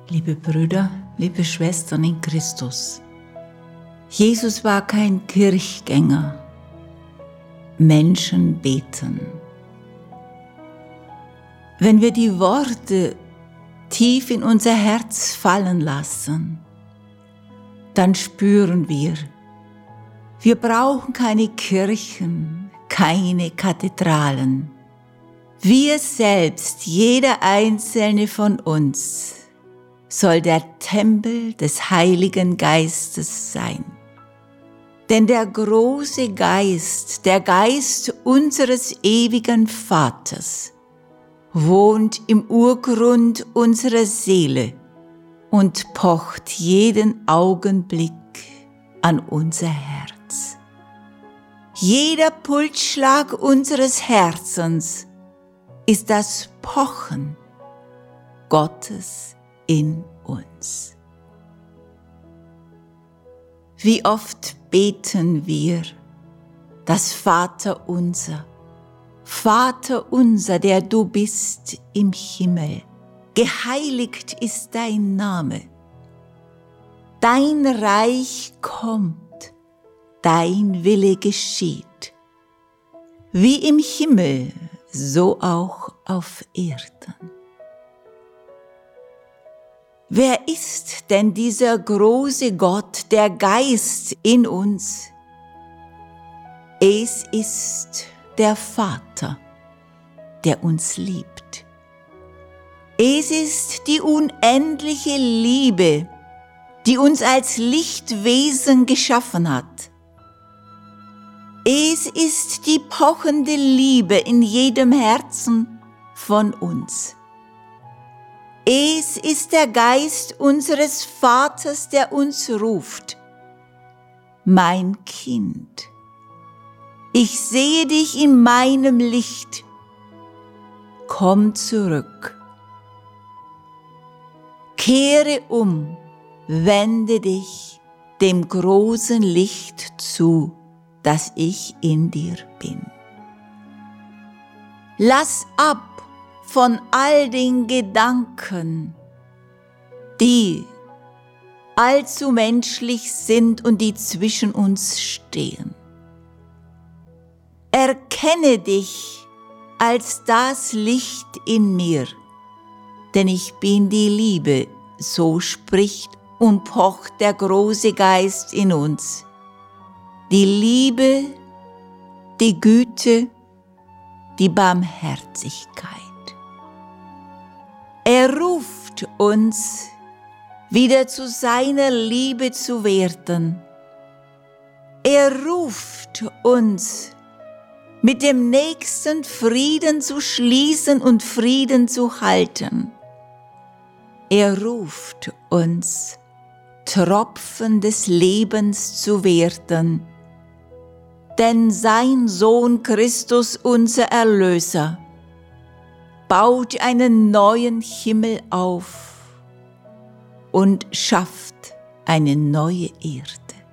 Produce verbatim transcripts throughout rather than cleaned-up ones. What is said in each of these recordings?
Liebe Brüder, liebe Schwestern in Christus, Jesus war kein Kirchgänger. Menschen beten. Wenn wir die Worte tief in unser Herz fallen lassen, dann spüren wir, wir brauchen keine Kirchen, keine Kathedralen. Wir selbst, jeder einzelne von uns, soll der Tempel des Heiligen Geistes sein. Denn der große Geist, der Geist unseres ewigen Vaters, wohnt im Urgrund unserer Seele und pocht jeden Augenblick an unser Herz. Jeder Pulsschlag unseres Herzens ist das Pochen Gottes in uns. Wie oft beten wir das Vaterunser, Vater unser, der du bist im Himmel, geheiligt ist dein Name. Dein Reich kommt, dein Wille geschieht, wie im Himmel, so auch auf Erden. Wer ist denn dieser große Gott, der Geist in uns? Es ist der Vater, der uns liebt. Es ist die unendliche Liebe, die uns als Lichtwesen geschaffen hat. Es ist die pochende Liebe in jedem Herzen von uns. Es ist der Geist unseres Vaters, der uns ruft. Mein Kind, ich sehe dich in meinem Licht. Komm zurück. Kehre um, wende dich dem großen Licht zu, das ich in dir bin. Lass ab von all den Gedanken, die allzu menschlich sind und die zwischen uns stehen. Erkenne dich als das Licht in mir, denn ich bin die Liebe, so spricht und pocht der große Geist in uns. Die Liebe, die Güte, die Barmherzigkeit. Er ruft uns, wieder zu seiner Liebe zu werden. Er ruft uns, mit dem Nächsten Frieden zu schließen und Frieden zu halten. Er ruft uns, Tropfen des Lebens zu werden, denn sein Sohn Christus, unser Erlöser, baut einen neuen Himmel auf und schafft eine neue Erde.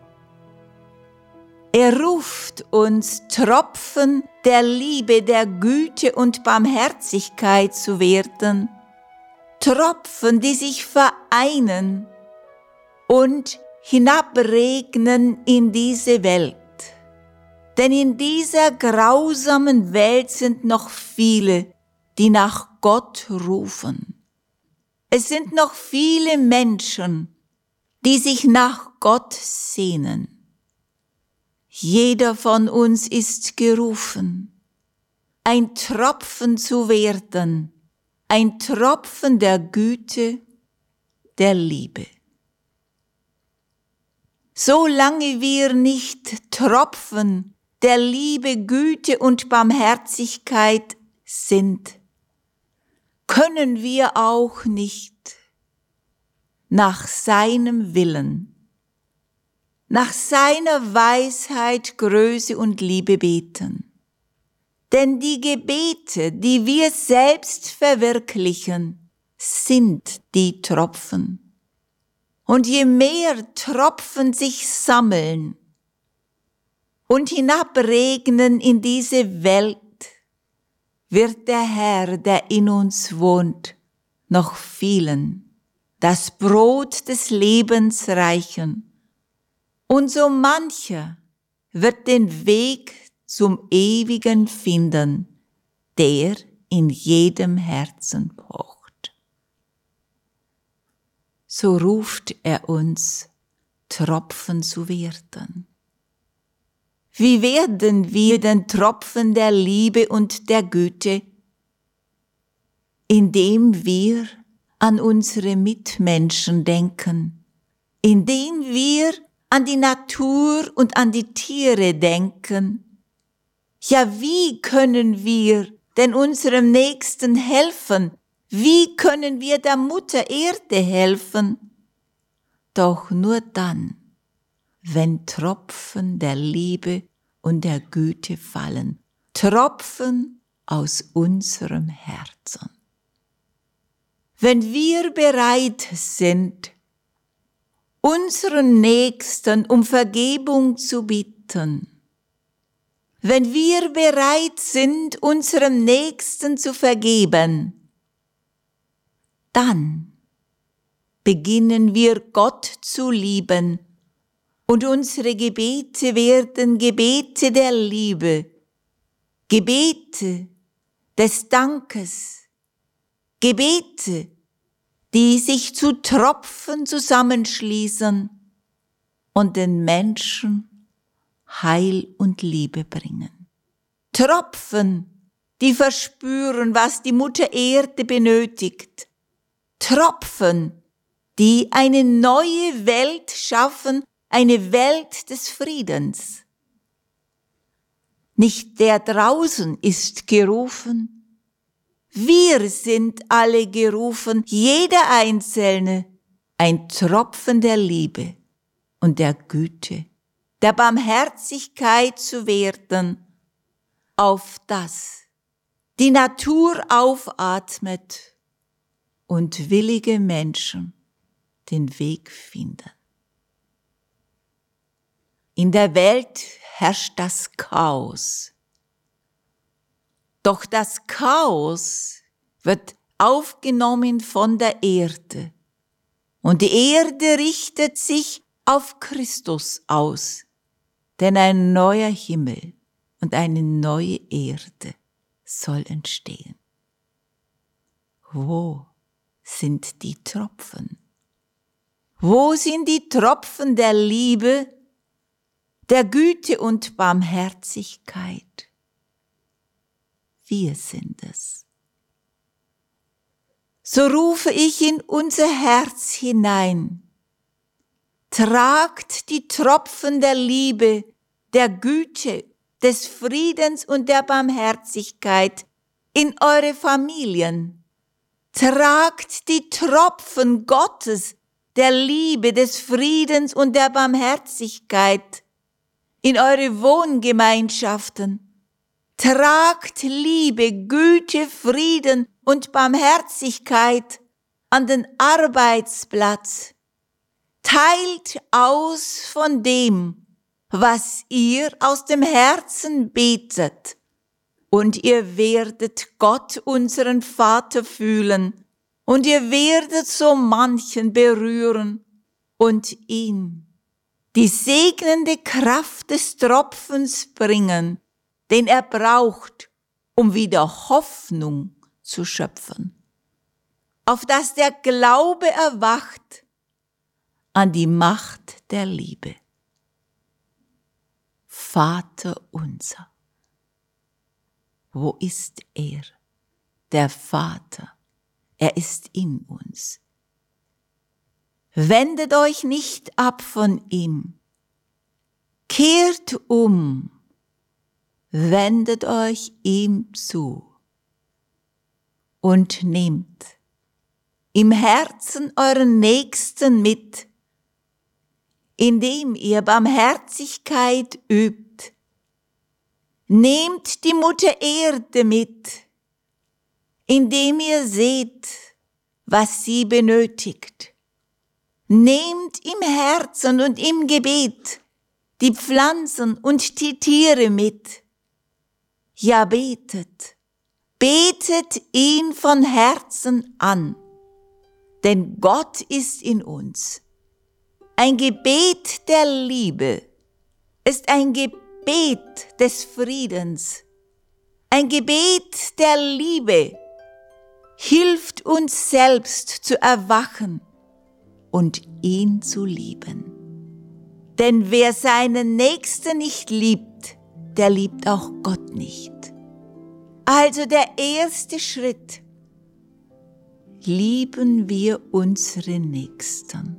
Er ruft uns, Tropfen der Liebe, der Güte und Barmherzigkeit zu werden, Tropfen, die sich vereinen und hinabregnen in diese Welt. Denn in dieser grausamen Welt sind noch viele, die nach Gott rufen. Es sind noch viele Menschen, die sich nach Gott sehnen. Jeder von uns ist gerufen, ein Tropfen zu werden, ein Tropfen der Güte, der Liebe. Solange wir nicht Tropfen der Liebe, Güte und Barmherzigkeit sind, können wir auch nicht nach seinem Willen, nach seiner Weisheit, Größe und Liebe beten. Denn die Gebete, die wir selbst verwirklichen, sind die Tropfen. Und je mehr Tropfen sich sammeln und hinabregnen in diese Welt, wird der Herr, der in uns wohnt, noch vielen das Brot des Lebens reichen. Und so mancher wird den Weg zum Ewigen finden, der in jedem Herzen pocht. So ruft er uns, Tropfen zu werden. Wie werden wir den Tropfen der Liebe und der Güte? Indem wir an unsere Mitmenschen denken, indem wir an die Natur und an die Tiere denken. Ja, wie können wir denn unserem Nächsten helfen? Wie können wir der Mutter Erde helfen? Doch nur dann, wenn Tropfen der Liebe und der Güte fallen, Tropfen aus unserem Herzen. Wenn wir bereit sind, unseren Nächsten um Vergebung zu bitten, wenn wir bereit sind, unserem Nächsten zu vergeben, dann beginnen wir Gott zu lieben und unsere Gebete werden Gebete der Liebe, Gebete des Dankes, Gebete, die sich zu Tropfen zusammenschließen und den Menschen Heil und Liebe bringen. Tropfen, die verspüren, was die Mutter Erde benötigt. Tropfen, die eine neue Welt schaffen, eine Welt des Friedens. Nicht der draußen ist gerufen, wir sind alle gerufen, jeder Einzelne, ein Tropfen der Liebe und der Güte, der Barmherzigkeit zu werden, auf das die Natur aufatmet und willige Menschen den Weg finden. In der Welt herrscht das Chaos. Doch das Chaos wird aufgenommen von der Erde. Und die Erde richtet sich auf Christus aus. Denn ein neuer Himmel und eine neue Erde soll entstehen. Wo sind die Tropfen? Wo sind die Tropfen der Liebe, der Güte und Barmherzigkeit? Wir sind es. So rufe ich in unser Herz hinein. Tragt die Tropfen der Liebe, der Güte, des Friedens und der Barmherzigkeit in eure Familien. Tragt die Tropfen Gottes, der Liebe, des Friedens und der Barmherzigkeit in eure Wohngemeinschaften. Tragt Liebe, Güte, Frieden und Barmherzigkeit an den Arbeitsplatz. Teilt aus von dem, was ihr aus dem Herzen betet, und ihr werdet Gott, unseren Vater, fühlen, und ihr werdet so manchen berühren und ihm die segnende Kraft des Tropfens bringen, den er braucht, um wieder Hoffnung zu schöpfen, auf dass der Glaube erwacht an die Macht der Liebe. Vater unser, wo ist er, der Vater? Er ist in uns. Wendet euch nicht ab von ihm. Kehrt um, wendet euch ihm zu und nehmt im Herzen euren Nächsten mit, indem ihr Barmherzigkeit übt. Nehmt die Mutter Erde mit, indem ihr seht, was sie benötigt. Nehmt im Herzen und im Gebet die Pflanzen und die Tiere mit. Ja, betet, betet ihn von Herzen an. denn Gott ist in uns. Ein Gebet der Liebe ist ein Gebet des Friedens. Ein Gebet der Liebe hilft uns selbst zu erwachen und ihn zu lieben. Denn wer seinen Nächsten nicht liebt, der liebt auch Gott nicht. Also der erste Schritt: lieben wir unsere Nächsten.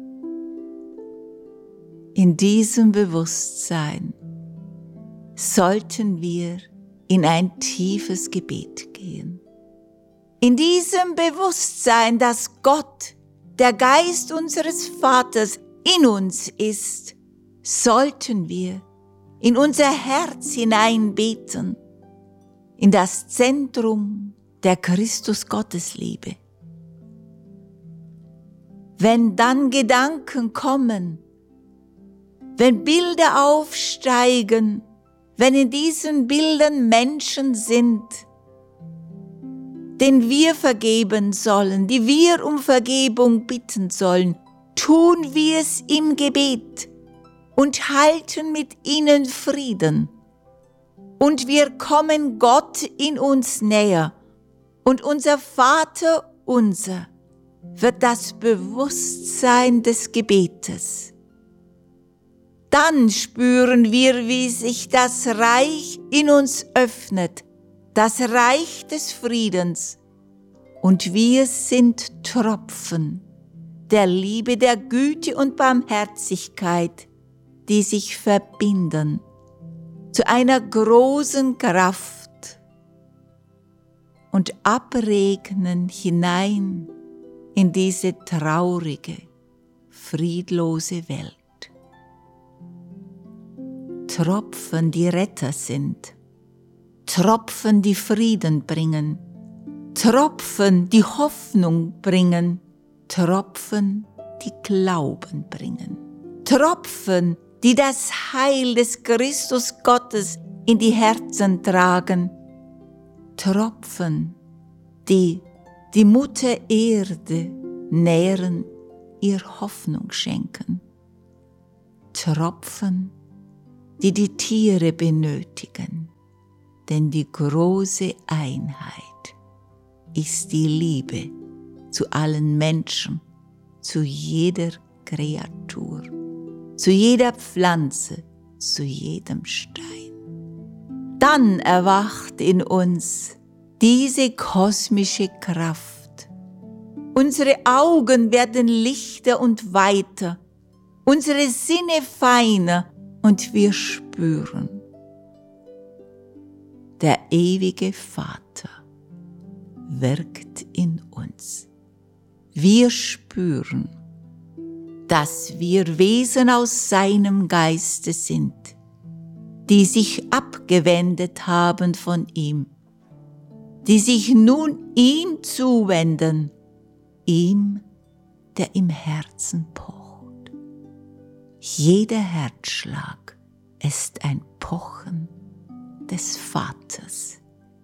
In diesem Bewusstsein sollten wir in ein tiefes Gebet gehen. In diesem Bewusstsein, dass Gott, der Geist unseres Vaters, in uns ist, sollten wir in unser Herz hineinbeten, in das Zentrum der Christus-Gottesliebe. Wenn dann Gedanken kommen, wenn Bilder aufsteigen, wenn in diesen Bildern Menschen sind, denen wir vergeben sollen, die wir um Vergebung bitten sollen, tun wir es im Gebet und halten mit ihnen Frieden. Und wir kommen Gott in uns näher. Und unser Vater unser wird das Bewusstsein des Gebetes. Dann spüren wir, wie sich das Reich in uns öffnet, das Reich des Friedens. Und wir sind Tropfen der Liebe, der Güte und Barmherzigkeit, die sich verbinden zu einer großen Kraft und abregnen hinein in diese traurige, friedlose Welt. Tropfen, die Retter sind, Tropfen, die Frieden bringen, Tropfen, die Hoffnung bringen, Tropfen, die Glauben bringen, Tropfen, die das Heil des Christus Gottes in die Herzen tragen, Tropfen, die die Mutter Erde nähren, ihr Hoffnung schenken, Tropfen, die die Tiere benötigen, denn die große Einheit ist die Liebe zu allen Menschen, zu jeder Kreatur, zu jeder Pflanze, zu jedem Stein. Dann erwacht in uns diese kosmische Kraft. Unsere Augen werden lichter und weiter, unsere Sinne feiner, und wir spüren, der ewige Vater wirkt in uns. Wir spüren, dass wir Wesen aus seinem Geiste sind, die sich abgewendet haben von ihm, die sich nun ihm zuwenden, ihm, der im Herzen pocht. Jeder Herzschlag ist ein Pochen des Vaters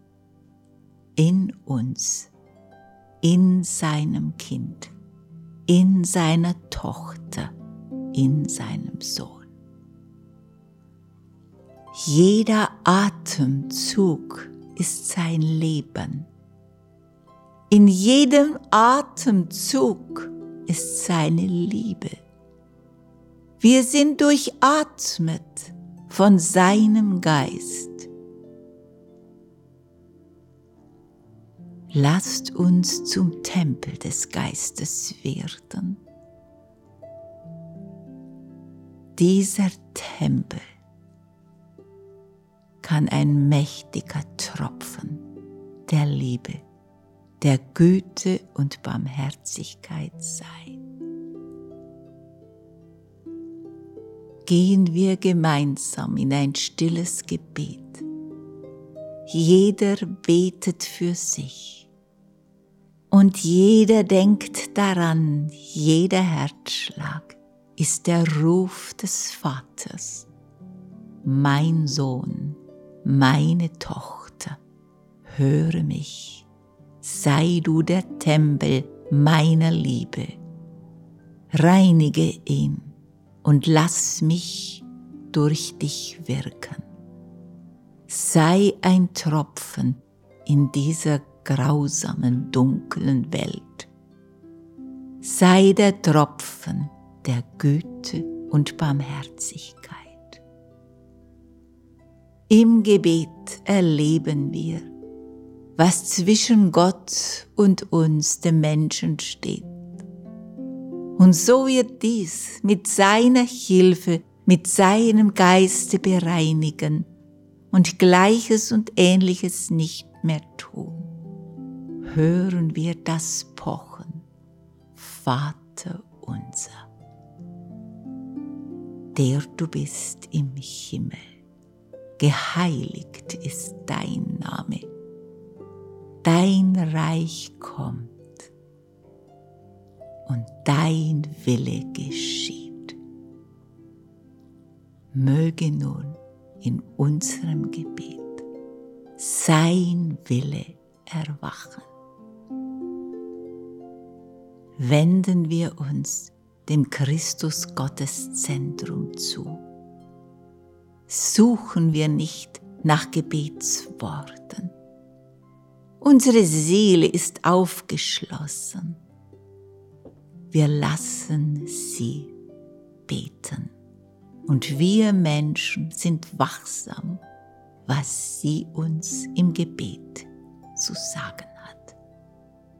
in uns, in seinem Kind, in seiner Tochter, in seinem Sohn. Jeder Atemzug ist sein Leben. In jedem Atemzug ist seine Liebe. Wir sind durchatmet von seinem Geist. Lasst uns zum Tempel des Geistes werden. Dieser Tempel kann ein mächtiger Tropfen der Liebe, der Güte und Barmherzigkeit sein. Gehen wir gemeinsam in ein stilles Gebet. Jeder betet für sich und jeder denkt daran, jeder Herzschlag ist der Ruf des Vaters. Mein Sohn, meine Tochter, höre mich, sei du der Tempel meiner Liebe. Reinige ihn und lass mich durch dich wirken. Sei ein Tropfen in dieser grausamen, dunklen Welt. Sei der Tropfen der Güte und Barmherzigkeit. Im Gebet erleben wir, was zwischen Gott und uns, dem Menschen, steht. Und so wird dies mit seiner Hilfe, mit seinem Geiste bereinigen und Gleiches und Ähnliches nicht mehr tun. Hören wir das Pochen, Vater unser, der du bist im Himmel, geheiligt ist dein Name, dein Reich kommt und dein Wille geschieht. Möge nun in unserem Gebet sein Wille erwachen. Wenden wir uns dem Christus Gotteszentrum zu. Suchen wir nicht nach Gebetsworten. Unsere Seele ist aufgeschlossen. Wir lassen sie beten. Und wir Menschen sind wachsam, was sie uns im Gebet zu sagen